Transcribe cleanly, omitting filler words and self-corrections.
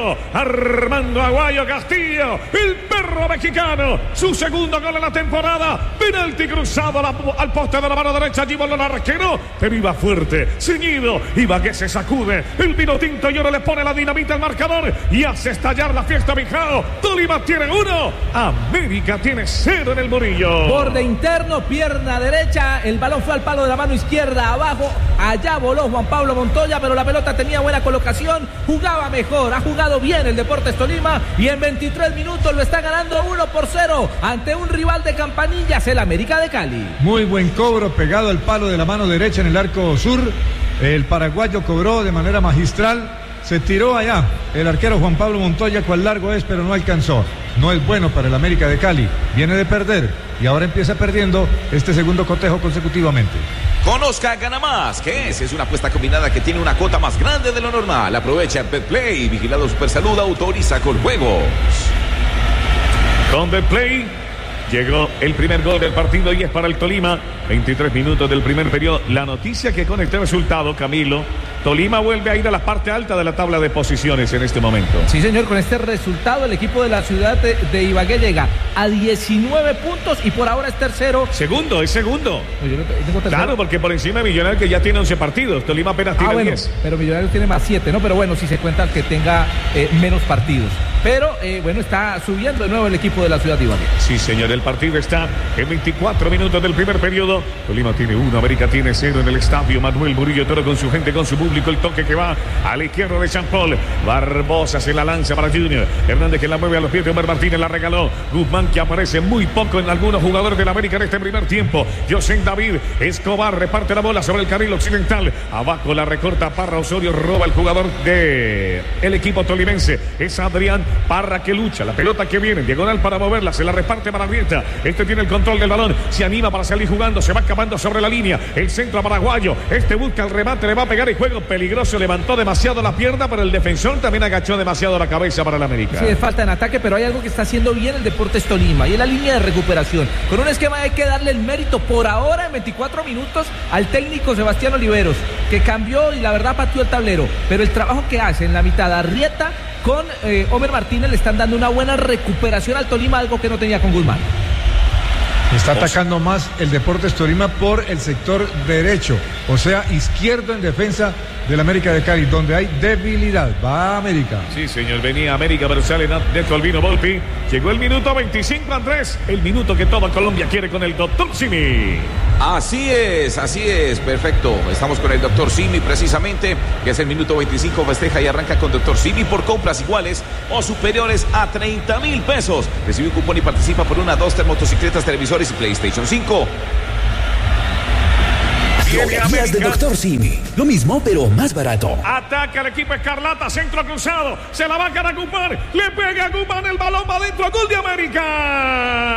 Castillo, Armando Aguayo Castillo, el perro mexicano, su segundo gol en la temporada, penalti cruzado al poste de la mano derecha, allí voló el arquero, pero iba fuerte, ceñido, Ibagué se sacude, el vino tinto y ahora le pone la dinamita al marcador y hace estallar la fiesta Mijao. Tolima tiene 1, América tiene 0 en el Murillo. Borde interno, pierna derecha, el balón fue al palo de la mano izquierda, abajo, allá voló Juan Pablo Montoya, pero la pelota tenía buena colocación, jugaba mejor, ha jugado bien el Deportes Tolima y en 23 minutos lo está ganando 1-0 ante un rival de campanillas, el América de Cali. Muy buen cobro pegado al palo de la mano derecha en el arco sur, el paraguayo cobró de manera magistral, se tiró allá el arquero Juan Pablo Montoya, cuál largo es, pero no alcanzó. No es bueno para el América de Cali, viene de perder y ahora empieza perdiendo este segundo cotejo consecutivamente. Conozca Gana Más, que es una apuesta combinada que tiene una cuota más grande de lo normal. Aprovecha BetPlay, vigilado Supersalud, autoriza con juegos. Con BetPlay llegó el primer gol del partido y es para el Tolima. 23 minutos del primer periodo. La noticia que con este resultado, Camilo, Tolima vuelve a ir a la parte alta de la tabla de posiciones en este momento. Sí, señor, con este resultado el equipo de la ciudad de Ibagué llega a 19 puntos y por ahora es tercero. Segundo, es segundo. No, yo no tengo tercero. Claro, porque por encima de Millonarios que ya tiene 11 partidos. Tolima apenas tiene 10. Pero Millonarios tiene más 7, ¿no? Pero bueno, si se cuenta que tenga menos partidos. Pero bueno, está subiendo de nuevo el equipo de la ciudad de Ibagué. Sí, señor, el partido está en 24 minutos del primer periodo. Tolima tiene 1, América tiene 0 en el estadio. Manuel Murillo Toro con su gente, con su público. El toque que va a la izquierda de Jean Paul. Barbosa se la lanza para Junior. Hernández que la mueve a los pies de Omar Martínez, la regaló. Guzmán que aparece muy poco en algunos jugadores del América en este primer tiempo. José David Escobar reparte la bola sobre el carril occidental. Abajo la recorta Parra Osorio, roba el jugador de el equipo tolimense. Es Adrián Parra que lucha. La pelota que viene, diagonal para moverla, se la reparte para Arrieta. Este tiene el control del balón, se anima para salir jugando, se va escapando sobre la línea. El centro paraguayo. Este busca el remate, le va a pegar y juego peligroso. Levantó demasiado la pierna, pero el defensor también agachó demasiado la cabeza para el América. Sí, es falta en ataque, pero hay algo que está haciendo bien el Deportes Tolima y es la línea de recuperación. Con un esquema hay que darle el mérito por ahora en 24 minutos al técnico Sebastián Oliveros, que cambió y la verdad pateó el tablero. Pero el trabajo que hace en la mitad Arrieta con Omer Martínez le están dando una buena recuperación al Tolima, algo que no tenía con Guzmán. Está atacando más el Deportes Tolima por el sector derecho, o sea, izquierdo en defensa del América de Cali, donde hay debilidad. Va América. Sí, señor, venía América, pero sale Neto Albino Volpi. Llegó el minuto 25, Andrés. El minuto que toda Colombia quiere con el doctor Simi. Así es, perfecto. Estamos con el doctor Simi precisamente, que es el minuto 25, festeja y arranca con doctor Simi por compras iguales o superiores a 30,000 pesos. Recibe un cupón y participa por 1, 2, 3 motocicletas, televisores y PlayStation 5. Días de Doctor Simi. Lo mismo, pero más barato. Ataca el equipo Escarlata, centro cruzado. Se la va a Guzmán. Le pega a Guzmán, el balón va adentro. Gol de América.